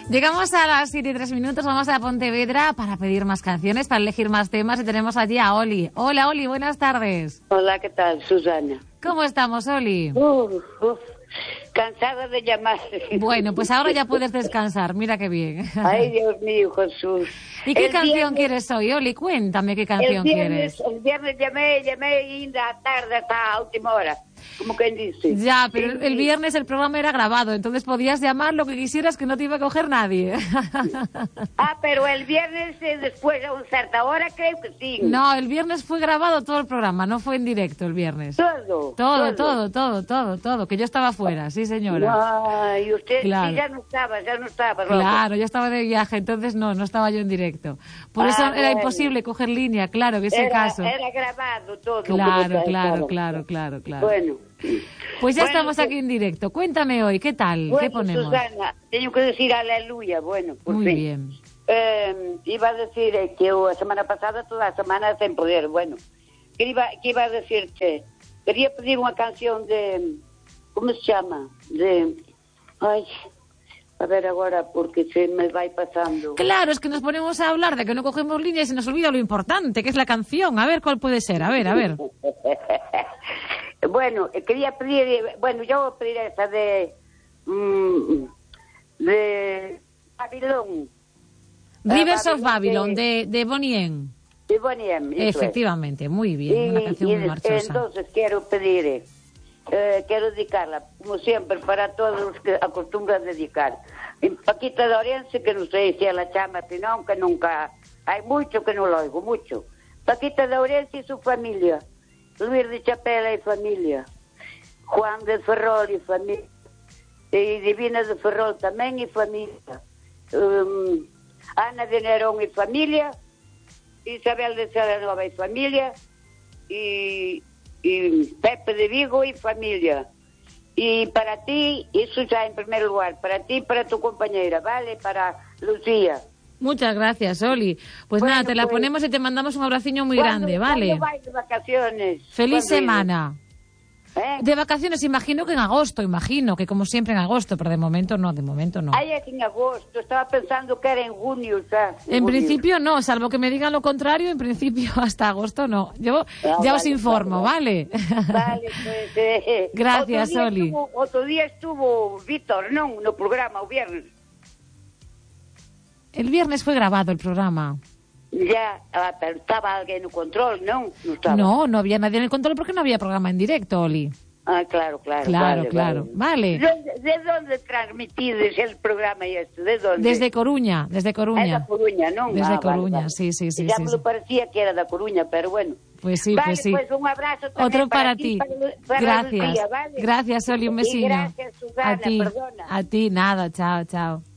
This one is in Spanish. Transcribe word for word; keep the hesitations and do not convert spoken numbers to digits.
Llegamos a las siete y tres minutos, vamos a Pontevedra para pedir más canciones, para elegir más temas y tenemos allí a Oli. Hola Oli, buenas tardes. Hola, ¿qué tal, Susana? ¿Cómo estamos, Oli? Uf, uf, cansada de llamar. Bueno, pues ahora ya puedes descansar, mira qué bien. Ay, Dios mío, Jesús. ¿Y qué El canción viernes- quieres hoy, Oli? Cuéntame qué El canción viernes, quieres. el viernes llamé, llamé y a tarde hasta a última hora, como quien dice. Ya, pero Sí, el sí. viernes el programa era grabado, entonces podías llamar lo que quisieras que no te iba a coger nadie. Ah, pero el viernes eh, después a una cierta hora creo que sí. No, el viernes fue grabado todo el programa, no fue en directo el viernes. Todo. Todo, todo, todo, todo, todo, que yo estaba fuera, sí señora. Ay, usted Claro. sí, ya no estaba, ya no estaba. Rosa. Claro, yo estaba de viaje, entonces no, no estaba yo en directo. Por Ah, eso era bueno. imposible coger línea, claro, que ese Era, caso. era grabado todo. como Claro, estaba. claro, claro, claro, claro. Bueno. Pues ya Bueno, estamos pues- aquí en directo. Cuéntame hoy, ¿qué tal? ¿Qué Bueno, ponemos? Susana, tengo que decir aleluya, bueno, por Muy fin. bien. Eh, iba a decir eh, que la semana pasada, toda la semana sin poder, bueno. Que iba, que iba a decirte, quería pedir una canción de, ¿cómo se llama? De, ay, a ver ahora, porque se me va pasando. Claro, es que nos ponemos a hablar de que no cogemos línea y se nos olvida lo importante, que es la canción. A ver, ¿cuál puede ser? A ver, a ver. Bueno, eh, quería pedir, eh, bueno, yo voy a pedir esa de, mm, de Babilón. Rivers Ah, of Babylon, de, de Bonnie M. De Bonnie M, eso es. Efectivamente, muy bien, una canción y muy marchosa. entonces quiero pedir, eh, eh, quiero dedicarla, como siempre, para todos los que acostumbran dedicar. En Paquita de Orense, que no sé si a la chama, si no, que nunca, hay mucho que no lo oigo, mucho. Paquita de Orense y su familia, Luis de Chapela y familia, Juan de Ferrol y familia, y Divina de Ferrol también y familia, um, Ana de Nerón y familia, Isabel de Celanova y familia, y, y Pepe de Vigo y familia. Y para ti, eso ya en primer lugar, para ti y para tu compañera, ¿vale? Para Lucía. Muchas gracias, Oli. Pues Bueno, nada, te la pues- ponemos y te mandamos un abraciño muy ¿Cuándo- grande, ¿vale? ¿Cuándo vais de vacaciones? Feliz ¿Cuándo semana. vienes? ¿Eh? De vacaciones, imagino que en agosto, imagino que como siempre en agosto, pero de momento no, de momento no. Ay, es en agosto, estaba pensando que era en junio, ¿sabes? En junio. principio no, salvo que me digan lo contrario, en principio hasta agosto no. Yo Ah, ya os vale, informo, ¿vale? Vale, pues... Eh, Gracias, outro día Oli. Estuvo, outro día estuvo Víctor, non? No programa, o viernes. El viernes fue grabado el programa. Ya, ah, pero estaba alguén no control, non? Non estaba. No, no había nadie en el control porque no había programa en directo, Oli. Ah, claro, claro. Claro, vale, claro. Vale. ¿De, ¿De dónde transmitides el programa este? ¿De dónde? Desde Coruña, desde É Coruña. da Coruña, non? Desde Ah, vale, Coruña, vale. sí, sí, sí, Ya sí, me sí. lo parecía que era da Coruña, pero bueno. Pues sí, Vale, pues sí. pues un abrazo también Otro para, ti, ti. para, para Gracias. Lucía, ¿vale? Gracias, Oli, un Y besino. gracias, Susana, a ti, perdona. a ti, nada, chao, chao.